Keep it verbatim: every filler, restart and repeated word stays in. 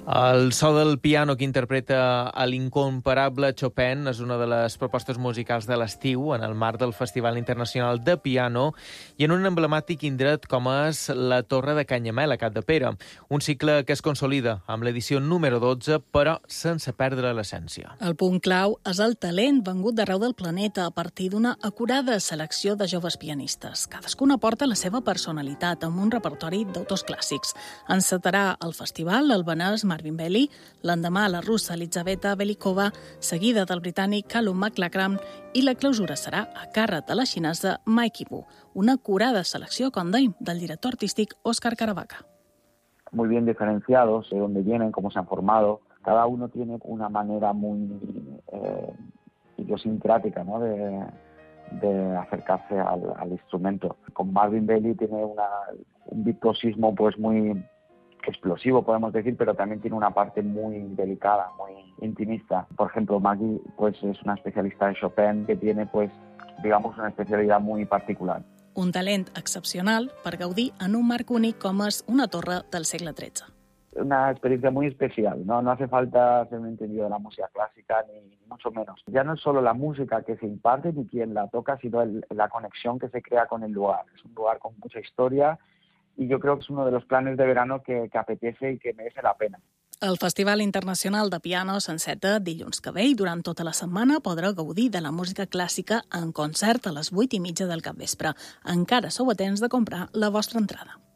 El so del piano que interpreta a l'incomparable Chopin és una de les propostes musicals de l'estiu en el marc del Festival Internacional de Piano i en un emblemàtic indret com és la Torre de Canyamel, a Capdepera. Un cicle que es consolida amb l'edició número dotze, però sense perdre l'essència. El punt clau és el talent vengut d'arreu del planeta a partir d'una acurada selecció de joves pianistes. Cadascun aporta la seva personalitat amb un repertori d'autors clàssics. Encetarà el festival l'albanès Marvin Belli, l'endemà la russa Elizaveta Belikova, seguida del britànic Callum McLachlan, i la clausura serà a càrrec de la xinesa Mai Qibu, una acurada selecció, com dèiem, del director artístic Òscar Caravaca. Muy bien diferenciados, de dónde vienen, cómo se han formado. Cada uno tiene una manera muy eh, idiosincrática, ¿no?, de, de acercarse al, al instrumento. Con Marvin Belli tiene una, un virtuosismo pues muy explosivo, podemos decir, pero también tiene una parte muy delicada, muy intimista. Por ejemplo, Maggie pues es una especialista de Chopin que tiene, pues, digamos, una especialidad muy particular. Un talent excepcional per gaudir en un marc únic com és una torre del segle tretze. Una experiencia muy especial, ¿no? No hace falta ser un entendido de la música clásica, ni mucho menos. Ya no es solo la música que se imparte ni quien la toca, sino el, la conexión que se crea con el lugar. Es un lugar con mucha historia y yo creo que es uno de los planes de verano que, que apetece y que merece la pena. El Festival Internacional de Piano s'enceta dilluns que ve i durant tota la setmana podrà gaudir de la música clàssica en concert a les vuit i mitja del capvespre. Encara sou a temps de comprar la vostra entrada.